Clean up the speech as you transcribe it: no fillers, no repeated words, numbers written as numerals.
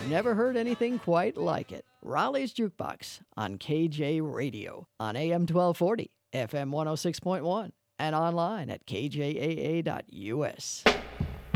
never heard anything quite like it. Raleigh's Jukebox on KJ Radio on AM 1240, FM 106.1, and online at kjaa.us.